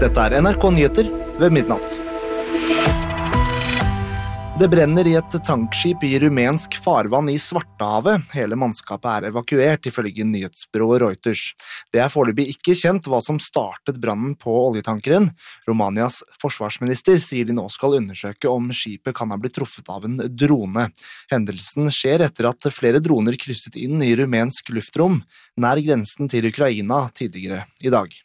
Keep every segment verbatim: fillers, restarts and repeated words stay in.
Dette er N R K Nyheter ved midnatt. Det brenner i et tankskip i rumensk farvann i Svartehavet. Hele mannskapet er evakuert, ifølge nyhetsbyrået Reuters. Det er foreløpig ikke kjent hva som startet brannen på oljetankeren. Romanias forsvarsminister sier de nå skal undersøke om skipet kan ha blitt truffet av en drone. Hendelsen skjer etter at flere droner krysset inn i rumensk luftrom, nær grensen til Ukraina tidligere i dag.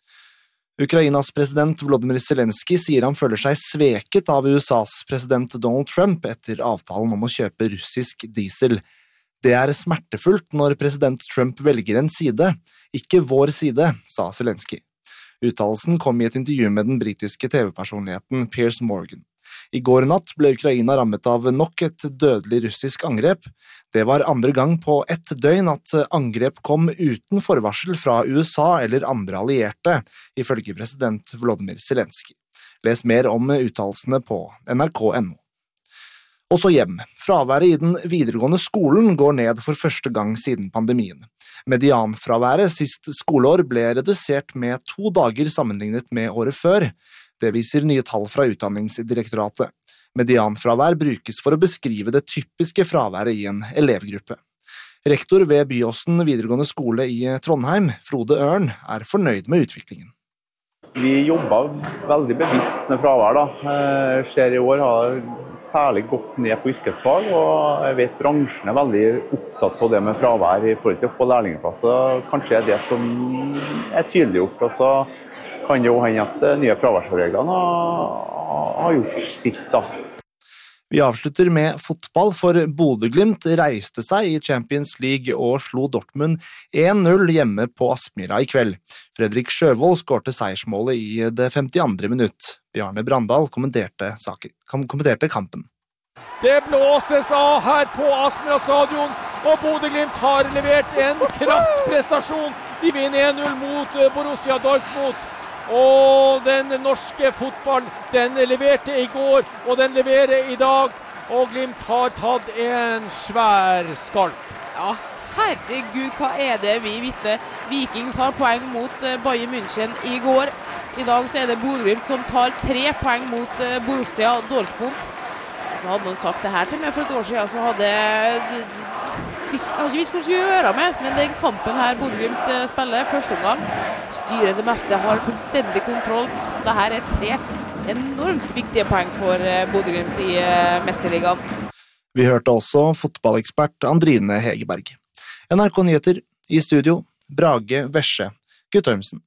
Ukrainas president Volodymyr Zelensky sier han føler seg sveket av U S A's president Donald Trump etter avtalen om å kjøpe russisk diesel. Det er smertefullt når president Trump velger en side, ikke vår side, sa Zelensky. Uttalelsen kom i et intervju med den britiske T V-personligheten Piers Morgan. I går natt ble Ukraina rammet av nok et dødelig russisk angrep. Det var andre gang på ett døgn at angrep kom uten forvarsel fra U S A eller andre allierte, ifølge president Volodymyr Zelensky. Les mer om uttalelsene på N R K punktum N O. Også hjem. Fraværet i den videregående skolen går ned for første gang siden pandemien. Medianfraværet sist skoleår ble redusert med to dager sammenlignet med året før. Det viser nye tall fra Utdanningsdirektoratet. Medianfravær brukes for å beskrive det typiske fraværet i en elevgruppe. Rektor ved Byåsen videregående skole i Trondheim, Frode Ørn, er fornøyd med utviklingen. Vi jobber veldig bevisst med fravær. Da. Jeg ser i år har særlig gått ned på yrkesfag, og jeg vet bransjen er veldig opptatt av det med fravær i forhold til å få lærlingplass. Kanskje er det som er tydeliggjort, og så kan det jo hende at nye fraværsreglene har gjort sitt. Da. Vi avslutter med fotball, for Bodø/Glimt reiste seg i Champions League og slo Dortmund én null hjemme på Aspmyra i kveld. Fredrik Sjøvold skårte seiersmålet i det femtiandre minutt. Bjarne Brandal kommenterte, saken, kommenterte kampen. Det blåses av her på Aspmyra stadion, og Bodø/Glimt har levert en kraftprestasjon. De vinner én null mot Borussia Dortmund. Og den norske fotballen, den leverte i går, og den leverer i dag. Og Glimt har tatt en svær skalp. Ja, herregud, hva er det vi vitner? Viking tar poeng mot Bayern München i går. I dag så er det Bodø/Glimt som tar tre poeng mot Borussia Dortmund. Så hadde noen sagt det her til meg for et år siden, så hadde vi har ikke visst hva vi skulle gjøre med, men den kampen her Bodø/Glimt spiller første omgang, styrer det meste, har fullstendig kontroll. Dette er tre enormt viktige poeng for Bodø/Glimt i Mesterligaen. Vi hørte også fotballekspert Andrine Hegerberg. N R K Nyheter i studio, Brage Vesje Guttormsen.